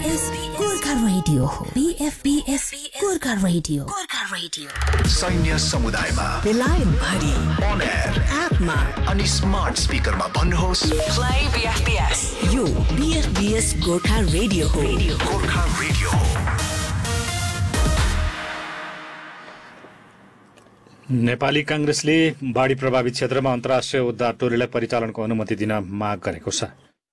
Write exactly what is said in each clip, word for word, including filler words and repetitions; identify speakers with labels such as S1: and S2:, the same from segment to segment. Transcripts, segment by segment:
S1: बीएफबीएस Gorkha radio हो। बीएफबीएस Gorkha radio Gorkha radio
S2: सैन्य समुदायमा
S1: बेलायत भरि
S2: अन एयर
S1: एपमा
S2: अनि स्मार्ट स्पिकरमा भन्नुहोस्
S1: प्ले बीएफबीएस। यो बीएफबीएस गोर्खा रेडियो हो।
S2: गोर्खा रेडियो हो।
S3: नेपाली कांग्रेसले बाढी प्रभावित क्षेत्रमा अन्तर्राष्ट्रिय उद्धार टोलीलाई परिचालनको अनुमति दिन माग गरेको छ।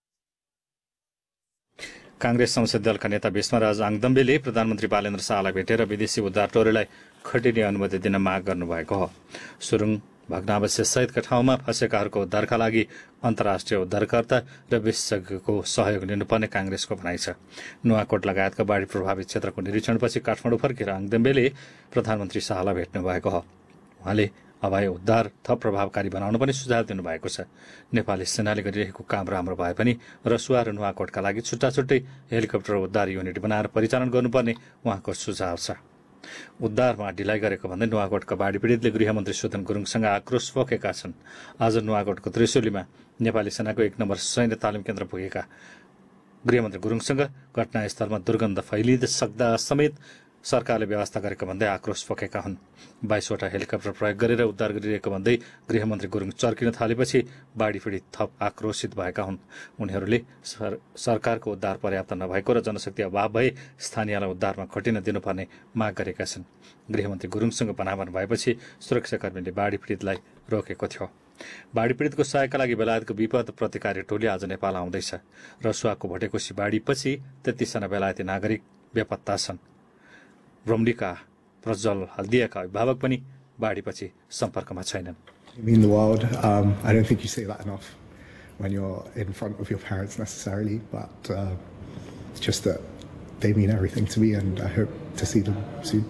S3: कांग्रेस संसदीय दलका नेता भीष्मराज आङदम्बेले प्रधानमन्त्री बालेन्द्र शाहलाई भेटेर विदेशी उद्धार टोलीलाई खटिने अनुमति दिन माग गर्नुभएको हो। सुरुङ भग्नावशेष सहितका ठाउँमा फँसेकाहरूको उद्धारका लागि अन्तर्राष्ट्रिय उद्धारकर्ता र विशेषज्ञको सहयोग लिनुपर्ने कांग्रेसको भनाइ छ। नुवाकोट लगायतका बाढी प्रभावित क्षेत्रको निरीक्षणपछि काठमाडौँ फर्केर आङदम्बेले प्रधानमन्त्री शाहलाई भेट्नु भएको हो। उहाँले हवाई उद्धार थप प्रभावकारी बनाउन पनि सुझाव दिनुभएको छ। नेपाली सेनाले गरिरहेको काम राम्रो भए पनि रसुवा र नुवाकोटका लागि छुट्टा छुट्टै हेलिकप्टर उद्धार युनिट बनाएर परिचालन गर्नुपर्ने उहाँको सुझाव छ। उद्धारमा ढिलाइ गरेको भन्दै नुवाकोटका बाढी पीडितले गृहमन्त्री सुदन गुरुङसँग आक्रोश पोखेका छन्। आज नुवाकोटको त्रिशुलीमा नेपाली सेनाको एक नम्बर सैन्य तालिम केन्द्र पुगेका गृहमन्त्री गुरुङसँग घटनास्थलमा दुर्गन्ध फैलिसक्दा समेत सरकारले व्यवस्था गरेको भन्दै आक्रोश पोखेका हुन्। बाइसवटा हेलिकप्टर प्रयोग गरेर उद्धार गरिरहेको भन्दै गृहमन्त्री गुरुङ चर्किन थालेपछि बाढी पीडित थप आक्रोशित भएका हुन्। उनीहरूले सर, सरकारको उद्धार पर्याप्त नभएको र जनशक्ति अभाव भए स्थानीयलाई उद्धारमा खटिन दिनुपर्ने माग गरेका छन्। गृहमन्त्री गुरुङसँग भनाभन भएपछि सुरक्षाकर्मीले बाढी पीडितलाई रोकेको थियो। बाढी पीडितको सहायका लागि बेलायतको विपद प्रतिकारी टोली आज नेपाल आउँदैछ। रसुवाको भटेकोसी बाढीपछि तेत्तीसजना बेलायती नागरिक बेपत्ता छन्। ब्रह्मलीका प्रज्वल हल्दियाका अभिभावक पनि बाढीपछि सम्पर्कमा छैनन्।
S4: mean the world. Um, I don't think you say that enough when you're in front of your parents necessarily, but uh, it's just that they mean everything to me and I hope to see them soon.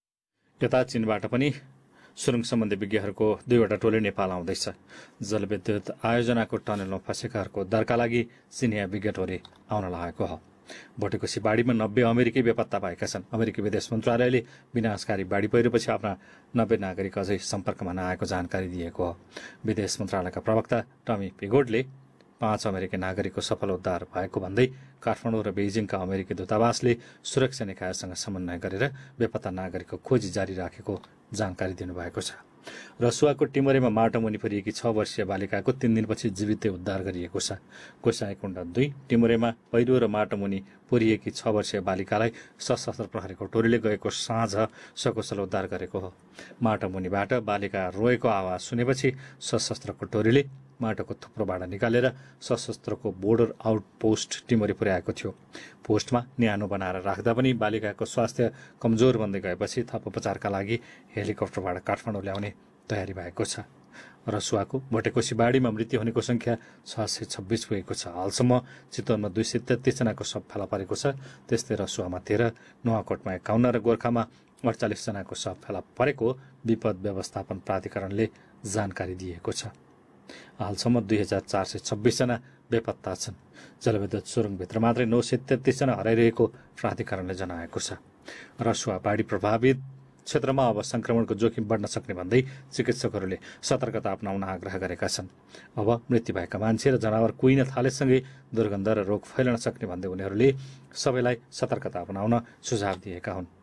S3: यता चीनबाट पनि सुरुङ सम्बन्धी विज्ञहरूको दुईवटा टोली नेपाल आउँदैछ। जलविद्युत आयोजनाको टनेलमा फँसेकाहरूको उद्धारका लागि चिनिया विज्ञ टोली आउन लागेको हो। भटेकोसी बाढीमा नब्बे अमेरिकी बेपत्ता भएका छन्। अमेरिकी विदेश मन्त्रालयले विनाशकारी बाढी पहिरोपछि आफ्ना नब्बे नागरिक अझै सम्पर्कमा नआएको जानकारी दिएको हो। विदेश मन्त्रालयका प्रवक्ता टमी पिगोडले पाँच अमेरिकी नागरिकको सफल उद्धार भएको भन्दै काठमाडौँ र बेइजिङका अमेरिकी दूतावासले सुरक्षा निकायसँग समन्वय गरेर बेपत्ता नागरिकको खोजी जारी राखेको जानकारी दिनुभएको छ। रसुवाको टिमरेमा माटो मुनि परिएकी छ वर्षीय बालिकाको तीन दिनपछि जीवितै उद्धार गरिएको छ। गोसाइकुण्ड दुई टिमरेमा पहिरो र माटो मुनि परिएकी छ वर्षीय बालिकालाई सशस्त्र प्रहरीको टोलीले गएको साँझ सकुशल उद्धार गरेको हो। माटो मुनिबाट बालिका रोएको आवाज सुनेपछि सशस्त्रको टोलीले माटोको थुप्रोबाट निकालेर सशस्त्रको बोर्डर आउटपोस्ट टिमरे पुर्याएको थियो। पोस्टमा न्यानो बनाएर राख्दा पनि बालिकाको स्वास्थ्य कमजोर बन्दै गएपछि थप उपचारका लागि हेलिकप्टरबाट काठमाडौँ ल्याउने तयारी भएको छ। रसुवाको भटेकोसी बाढीमा मृत्यु हुनेको संख्या छ सय छब्बीस पुगेको छ। हालसम्म चितवनमा दुई सय तेत्तीसजनाको शव फेला परेको छ। त्यस्तै रसुवामा तेह्र, नुवाकोटमा एकाउन्न र गोर्खामा अडचालिसजनाको शव फेला परेको विपद व्यवस्थापन प्राधिकरणले जानकारी दिएको छ। हालसम्म दुई हजार चार सय छब्बीसजना बेपत्ता छन्। जलविद्युत सुरुङभित्र मात्रै नौ सय तेत्तीसजना हराइरहेको प्राधिकरणले जनाएको छ। रसुवा बाढी प्रभावित क्षेत्रमा अब संक्रमणको जोखिम बढ्न सक्ने भन्दै चिकित्सकहरूले सतर्कता अपनाउन आग्रह गरेका छन्। अब मृत्यु भएका मान्छे र जनावर कुहिन थालेसँगै दुर्गन्ध र रोग फैलन सक्ने भन्दै उनीहरूले सबैलाई सतर्कता अपनाउन सुझाव दिएका हुन्।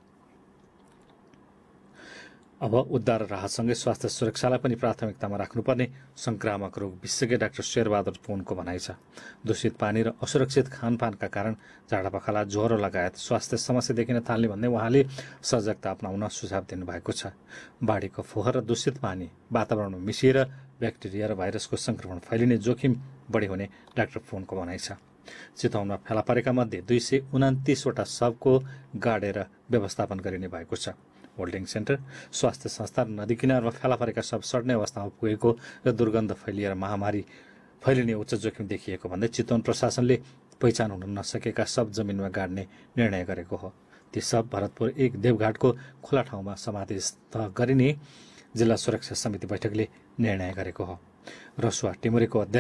S3: अब उद्धार राहतसँगै स्वास्थ्य सुरक्षालाई पनि प्राथमिकतामा राख्नुपर्ने संक्रामक रोग विशेषज्ञ डाक्टर शेरबहादुर पुनको भनाइ छ। दूषित पानी र असुरक्षित खानपानका कारण झाडापखाला, ज्वरो लगायत स्वास्थ्य समस्या देखिन थाल्ने भन्दै उहाँले सजगता अपनाउन सुझाव दिनुभएको छ। बाढीको फोहोर र दूषित पानी वातावरणमा मिसिएर ब्याक्टेरिया र भाइरसको संक्रमण फैलिने जोखिम बढी हुने डाक्टर पुनको भनाइ छ। चितवनमा फेला परेका मध्ये दुई सय उनातिसवटा शवको गाडेर व्यवस्थापन गरिने भएको छ। होल्डिङ सेन्टर, स्वास्थ्य संस्था र नदी किनारमा फेला परेका शव सड्ने अवस्थामा पुगेको र दुर्गन्ध फैलिएर महामारी फैलिने उच्च जोखिम देखिएको भन्दै चितवन प्रशासनले पहिचान हुन नसकेका शव जमिनमा गाड्ने निर्णय गरेको हो। ती शव भरतपुर एक देवघाटको खुला ठाउँमा समाधिस्थ गरिने जिल्ला सुरक्षा समिति बैठकले निर्णय गरेको हो। रसुवा टिमरेको